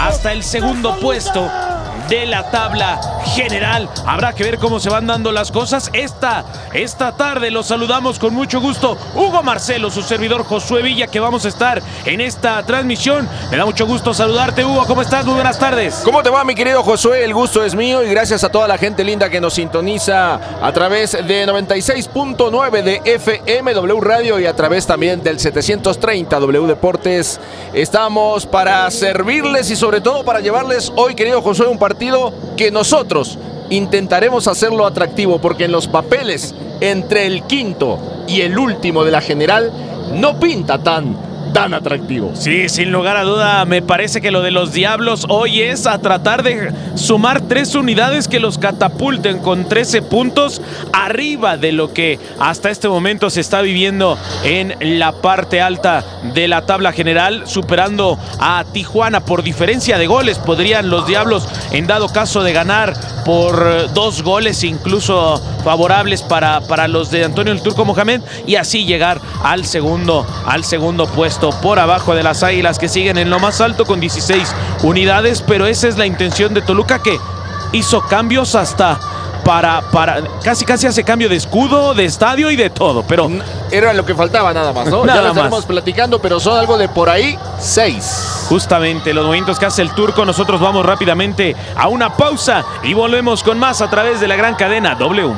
hasta el segundo puesto de la tabla general. Habrá que ver cómo se van dando las cosas. Esta tarde los saludamos con mucho gusto. Hugo Marcelo, su servidor Josué Villa, que vamos a estar en esta transmisión. Me da mucho gusto saludarte, Hugo. ¿Cómo estás? Muy buenas tardes. ¿Cómo te va, mi querido Josué? El gusto es mío y gracias a toda la gente linda que nos sintoniza a través de 96.9 de FM W Radio y a través también del 730 W Deportes. Estamos para servirles y sobre todo para llevarles hoy, querido Josué, un partido que nosotros intentaremos hacerlo atractivo, porque en los papeles entre el quinto y el último de la general no pinta tan atractivo. Sí, sin lugar a duda, me parece que lo de los Diablos hoy es a tratar de sumar 3 unidades que los catapulten con 13 puntos arriba de lo que hasta este momento se está viviendo en la parte alta de la tabla general, superando a Tijuana por diferencia de goles. Podrían los Diablos, en dado caso de ganar por 2 goles, incluso favorables para los de Antonio el Turco Mohamed, y así llegar al segundo puesto, por abajo de las Águilas, que siguen en lo más alto con 16 unidades. Pero esa es la intención de Toluca, que hizo cambios hasta para casi hace cambio de escudo, de estadio y de todo, pero era lo que faltaba nada más, ¿no? Nada ya lo estaremos platicando, pero son algo de por ahí 6. Justamente los movimientos que hace el Turco. Nosotros vamos rápidamente a una pausa y volvemos con más a través de la gran cadena W.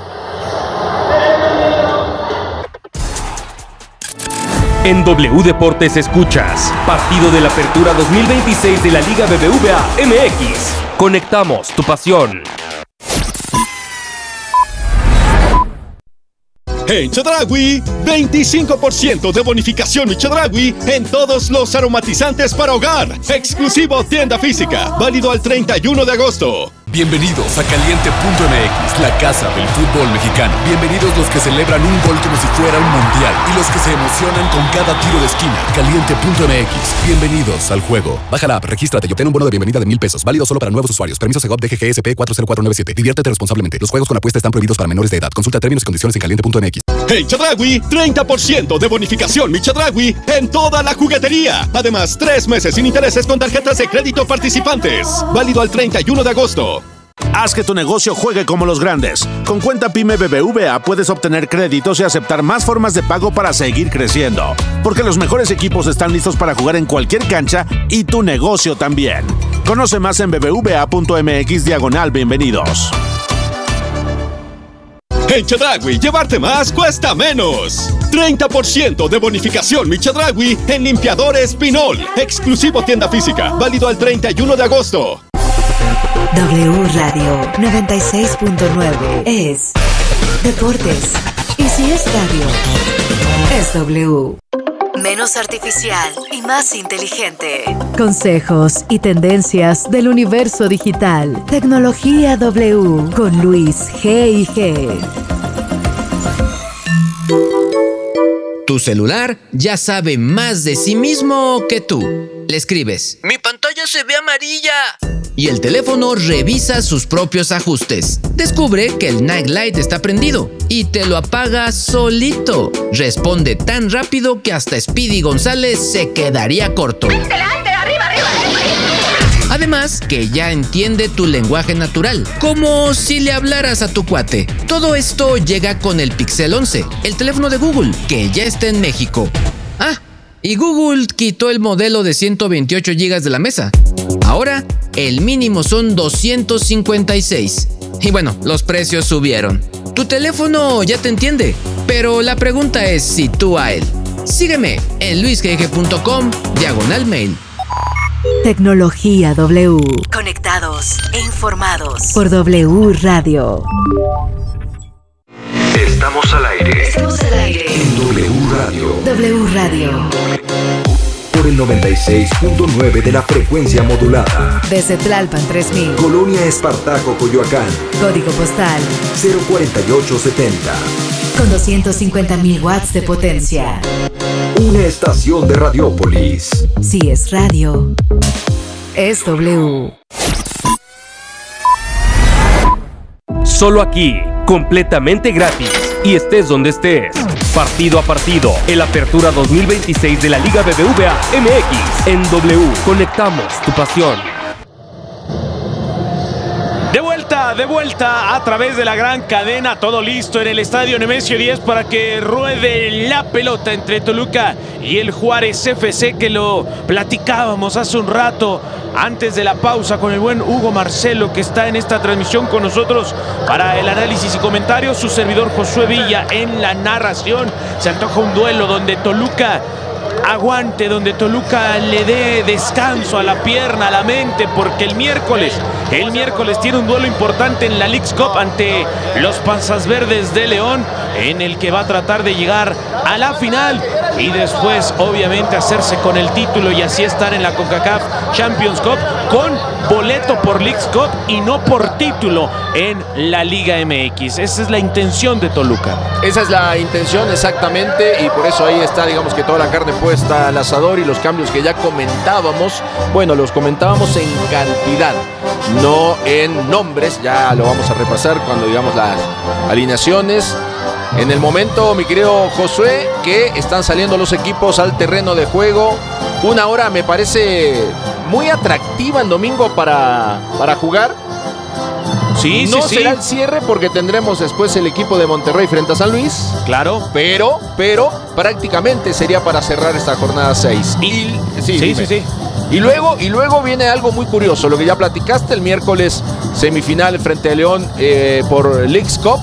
En W Deportes escuchas partido de la Apertura 2026 de la Liga BBVA MX. Conectamos tu pasión. En Chedraui, 25% de bonificación y Chedraui en todos los aromatizantes para hogar. Exclusivo tienda física, válido al 31 de agosto. Bienvenidos a Caliente.mx, la casa del fútbol mexicano. Bienvenidos los que celebran un gol como si fuera un mundial y los que se emocionan con cada tiro de esquina. Caliente.mx, bienvenidos al juego. Baja la app, regístrate y obtén un bono de bienvenida de $1,000. Válido solo para nuevos usuarios. Permiso Segov DGGSP 40497. Diviértete responsablemente. Los juegos con apuesta están prohibidos para menores de edad. Consulta términos y condiciones en Caliente.mx. En Chedraui, 30% de bonificación mi Chedraui en toda la juguetería. Además, 3 meses sin intereses con tarjetas de crédito participantes. Válido al 31 de agosto. Haz que tu negocio juegue como los grandes. Con Cuenta Pyme BBVA puedes obtener créditos y aceptar más formas de pago para seguir creciendo. Porque los mejores equipos están listos para jugar en cualquier cancha y tu negocio también. Conoce más en bbva.mx/bienvenidos. En Chedraui, llevarte más cuesta menos. 30% de bonificación mi Chedraui en limpiadores Pinol. Exclusivo tienda física, válido al 31 de agosto. W Radio 96.9 es Deportes. Y si es radio, es W. Menos artificial y más inteligente. Consejos y tendencias del universo digital. Tecnología W con Luis G.I.G. Tu celular ya sabe más de sí mismo que tú. Le escribes: "Mi pantalla se ve amarilla", y el teléfono revisa sus propios ajustes. Descubre que el Night Light está prendido y te lo apaga solito. Responde tan rápido que hasta Speedy González se quedaría corto. Además, que ya entiende tu lenguaje natural, como si le hablaras a tu cuate. Todo esto llega con el Pixel 11, el teléfono de Google, que ya está en México. Y Google quitó el modelo de 128 GB de la mesa. Ahora, el mínimo son 256. Y bueno, los precios subieron. Tu teléfono ya te entiende, pero la pregunta es si tú a él. Sígueme en luisgg.com/mail. Tecnología W. Conectados e informados por W Radio. Estamos al aire. Estamos al aire. En W Radio. W Radio. Por el 96.9 de la frecuencia modulada. Desde Tlalpan 3000. Colonia Espartaco, Coyoacán. Código postal 04870. Con 250.000 watts de potencia. Una estación de Radiópolis. Si es radio, es W. Solo aquí, completamente gratis, y estés donde estés. partido a partido, el Apertura 2026 de la Liga BBVA MX. En W, conectamos tu pasión. De vuelta a través de la gran cadena, todo listo en el estadio Nemesio 10 para que ruede la pelota entre Toluca y el Juárez FC, que lo platicábamos hace un rato antes de la pausa con el buen Hugo Marcelo, que está en esta transmisión con nosotros para el análisis y comentarios, su servidor Josué Villa en la narración. Se antoja un duelo donde Toluca aguante, donde Toluca le dé descanso a la pierna, a la mente, porque el miércoles tiene un duelo importante en la Leagues Cup ante los Panzas Verdes de León, en el que va a tratar de llegar a la final y después obviamente hacerse con el título y así estar en la CONCACAF Champions Cup con boleto por Leagues Cup y no por título en la Liga MX. Esa es la intención de Toluca. Esa es la intención exactamente, y por eso ahí está, digamos que toda la carne puesta al asador, y los cambios que ya comentábamos, bueno, los comentábamos en cantidad, no en nombres. Ya lo vamos a repasar cuando digamos las alineaciones. En el momento, mi querido Josué, que están saliendo los equipos al terreno de juego. Una hora me parece muy atractiva en domingo para jugar. Sí, no sí, será el cierre porque tendremos después el equipo de Monterrey frente a San Luis. Claro. Pero prácticamente sería para cerrar esta jornada 6. Sí. Y luego viene algo muy curioso, lo que ya platicaste, el miércoles semifinal frente a León por Leagues Cup.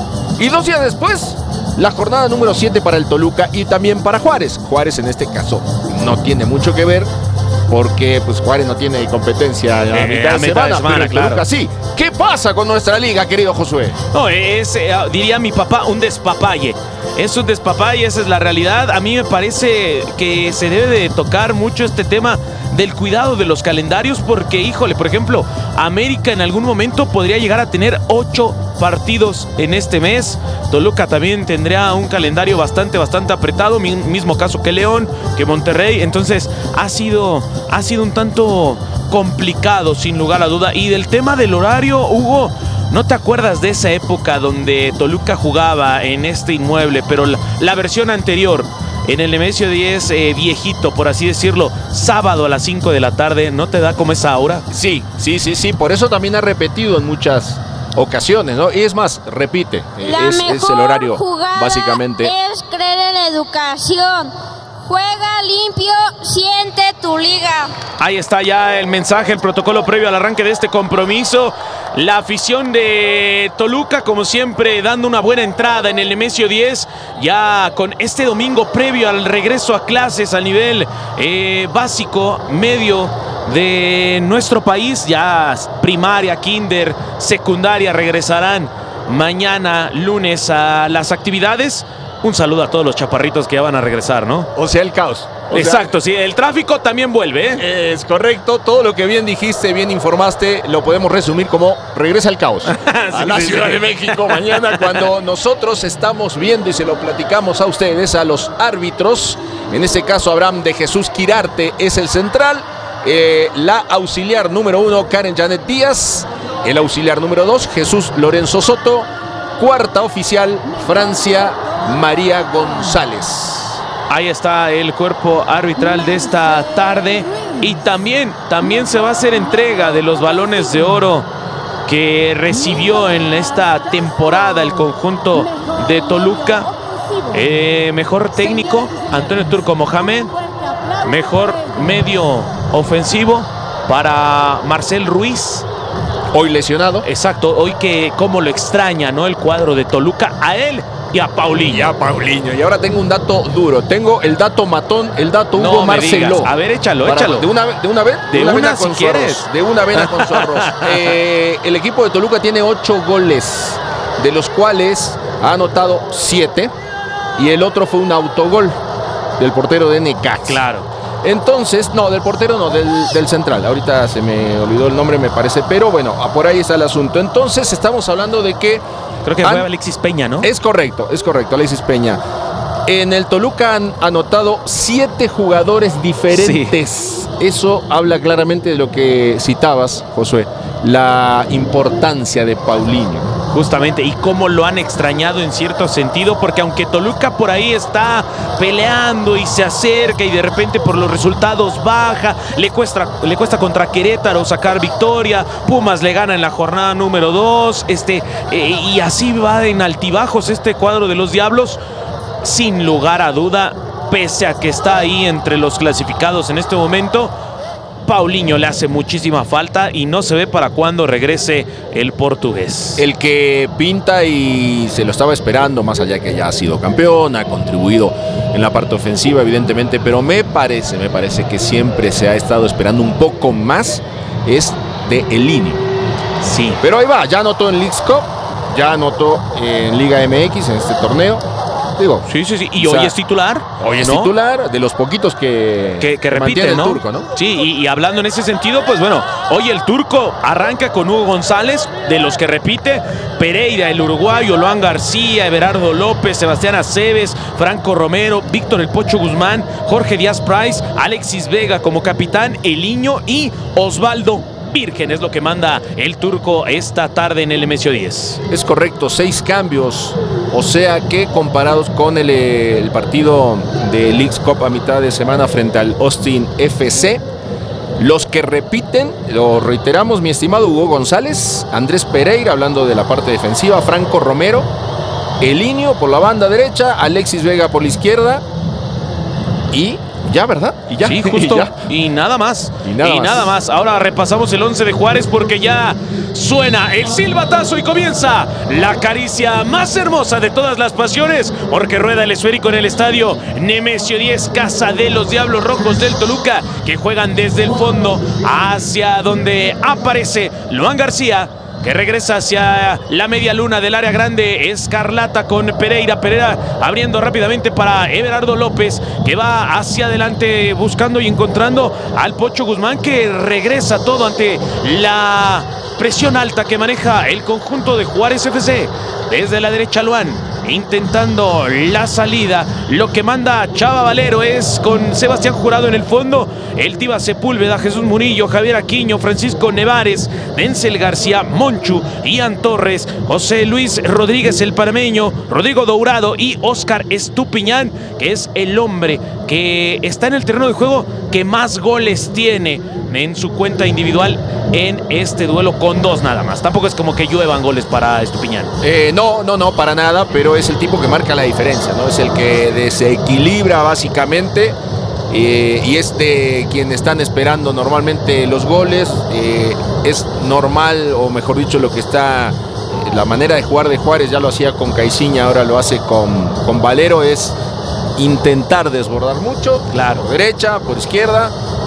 Y 2 días después, la jornada número 7 para el Toluca y también para Juárez. Juárez en este caso no tiene mucho que ver, porque pues Juárez no tiene competencia a mitad de semana, pero claro. Toluca sí. ¿Qué pasa con nuestra liga, querido Josué? No, es, diría mi papá, un despapalle. Es un despapalle, esa es la realidad. A mí me parece que se debe de tocar mucho este tema del cuidado de los calendarios, porque, híjole, por ejemplo, América en algún momento podría llegar a tener 8 partidos en este mes. Toluca también tendría un calendario bastante apretado, mismo caso que León, que Monterrey. Entonces ha sido un tanto complicado, sin lugar a duda. Y del tema del horario, Hugo, ¿no te acuerdas de esa época donde Toluca jugaba en este inmueble, pero la versión anterior, en el Nemesio 10 viejito, por así decirlo, sábado a las 5 de la tarde? ¿No te da como esa aura? Sí. Por eso también ha repetido en muchas ocasiones, ¿no? Y es más, repite. Es el horario, básicamente. Es creer en la educación. Juega limpio, siente tu liga. Ahí está ya el mensaje, el protocolo previo al arranque de este compromiso. La afición de Toluca, como siempre, dando una buena entrada en el Nemesio 10, ya con este domingo previo al regreso a clases a nivel básico, medio de nuestro país. Ya primaria, kinder, secundaria regresarán mañana lunes a las actividades. Un saludo a todos los chaparritos que ya van a regresar, ¿no? O sea, el caos. Exacto, sí, el tráfico también vuelve, ¿eh? Es correcto, todo lo que bien dijiste, bien informaste, lo podemos resumir como regresa el caos a la Ciudad de México mañana, cuando nosotros estamos viendo y se lo platicamos a ustedes, a los árbitros. En este caso, Abraham de Jesús Quirarte es el central, la auxiliar número 1, Karen Janet Díaz, el auxiliar número 2, Jesús Lorenzo Soto, cuarta oficial, Francia María González. Ahí está el cuerpo arbitral de esta tarde. Y también se va a hacer entrega de los balones de oro que recibió en esta temporada el conjunto de Toluca. Mejor técnico, Antonio Turco Mohamed. Mejor medio ofensivo para Marcel Ruiz. Hoy lesionado. Exacto, hoy que cómo lo extraña, ¿no? El cuadro de Toluca, a él y a Paulinho. Y ahora tengo un dato duro. Tengo el dato matón, el dato Hugo Marcelo. A ver, échalo. ¿De una vez? De una si quieres. De una vena con su arroz. El equipo de Toluca tiene 8 goles, de los cuales ha anotado 7. Y el otro fue un autogol del portero de Necaxa. Claro. Entonces, no, del portero no, del central. Ahorita se me olvidó el nombre, me parece. Pero bueno, por ahí está el asunto. Entonces, estamos hablando de que... Creo que fue Alexis Peña, ¿no? Es correcto, Alexis Peña. En el Toluca han anotado 7 jugadores diferentes. Sí. Eso habla claramente de lo que citabas, Josué. La importancia de Paulinho. Justamente, y cómo lo han extrañado en cierto sentido, porque aunque Toluca por ahí está peleando y se acerca y de repente por los resultados baja, le cuesta contra Querétaro sacar victoria, Pumas le gana en la jornada número 2, y así va en altibajos este cuadro de los Diablos, sin lugar a duda, pese a que está ahí entre los clasificados en este momento. Paulinho le hace muchísima falta y no se ve para cuándo regrese el portugués. El que pinta y se lo estaba esperando, más allá que ya ha sido campeón, ha contribuido en la parte ofensiva, evidentemente, pero me parece que siempre se ha estado esperando un poco más, es de Elinio. Sí. Pero ahí va, ya anotó en Leagues Cup, ya anotó en Liga MX en este torneo. Digo, sí. Y hoy es titular. Hoy es titular, de los poquitos que repite, ¿no? El Turco, ¿no? Sí, y hablando en ese sentido, pues bueno, hoy el Turco arranca con Hugo González, de los que repite, Pereira, el uruguayo, Luan García, Everardo López, Sebastián Aceves, Franco Romero, Víctor El Pocho Guzmán, Jorge Díaz Price, Alexis Vega como capitán, Elinho y Osvaldo Virgen. Es lo que manda el Turco esta tarde en el MSO 10. Es correcto, 6 cambios. O sea que comparados con el partido de Leagues Cup a mitad de semana frente al Austin FC, los que repiten, lo reiteramos, mi estimado Hugo González, Andrés Pereira, hablando de la parte defensiva, Franco Romero, Elinio por la banda derecha, Alexis Vega por la izquierda y ya, ¿verdad? Y ya. Sí, justo. Y nada más. Y nada más. Ahora repasamos el 11 de Juárez porque ya suena el silbatazo y comienza la caricia más hermosa de todas las pasiones, porque rueda el esférico en el estadio Nemesio 10, casa de los Diablos Rojos del Toluca, que juegan desde el fondo hacia donde aparece Luan García, que regresa hacia la media luna del área grande, Escarlata con Pereira abriendo rápidamente para Everardo López, que va hacia adelante buscando y encontrando al Pocho Guzmán, que regresa todo ante la presión alta que maneja el conjunto de Juárez FC. Desde la derecha Luan, intentando la salida. Lo que manda Chava Valero es con Sebastián Jurado en el fondo, el Tiva Sepúlveda, Jesús Murillo, Javier Aquino, Francisco Nevares, Denzel García, Monchu, Ian Torres, José Luis Rodríguez el panameño, Rodrigo Dourado y Oscar Estupiñán, que es el hombre que está en el terreno de juego que más goles tiene en su cuenta individual en este duelo, con 2 nada más. Tampoco es como que lluevan goles para Estupiñán. No, para nada, pero es el tipo que marca la diferencia, ¿no? Es el que desequilibra básicamente y es de quien están esperando normalmente los goles. Es normal, o mejor dicho, lo que está, la manera de jugar de Juárez, ya lo hacía con Caiciña, ahora lo hace con Valero, es intentar desbordar mucho, claro, derecha, por izquierda,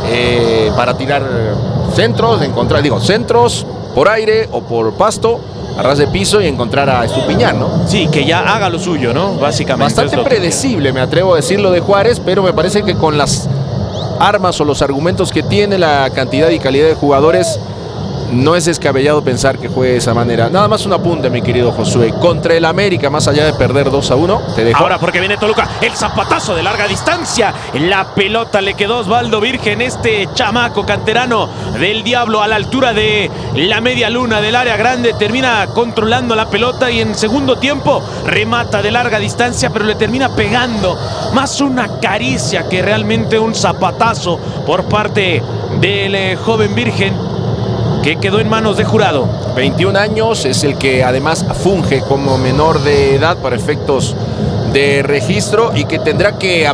para tirar centros, centros por aire o por pasto, a ras de piso, y encontrar a Estupiñán, ¿no? Sí, que ya haga lo suyo, ¿no? Básicamente. Bastante predecible, me atrevo a decirlo, de Juárez, pero me parece que con las armas o los argumentos que tiene, la cantidad y calidad de jugadores, no es descabellado pensar que juegue de esa manera. Nada más un apunte, mi querido Josué. Contra el América, más allá de perder 2-1, te dejo. Ahora, porque viene Toluca, el zapatazo de larga distancia. La pelota le quedó a Osvaldo Virgen, este chamaco canterano del Diablo, a la altura de la media luna del área grande. Termina controlando la pelota y en segundo tiempo remata de larga distancia, pero le termina pegando. Más una caricia que realmente un zapatazo por parte del joven Virgen, que quedó en manos de Jurado. 21 años, es el que además funge como menor de edad para efectos de registro y que tendrá que